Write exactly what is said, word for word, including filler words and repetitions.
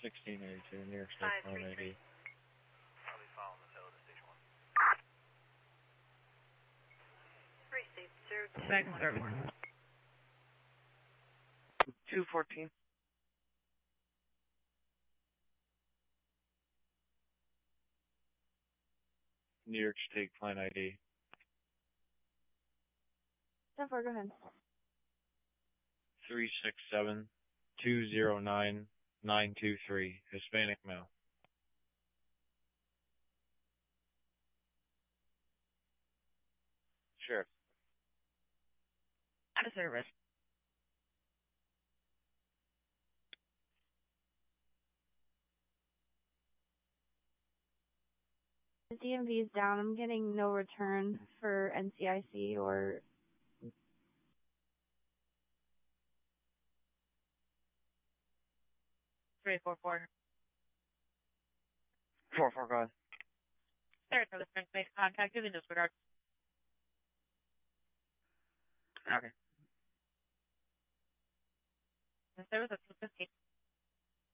sixteen eighty-two, New York State Client I D. I'll be following the tow to station one. Received, sir. Second service. two fourteen. New York State Client I D. ten four, go ahead. three six seven, two zero nine, nine two three, Hispanic male. Sheriff. Out of service. The D M V is down. I'm getting no return for N C I C or... three four four. four four, go ahead. Third service, make contact, give me disregard. Okay. The service at two fifteen.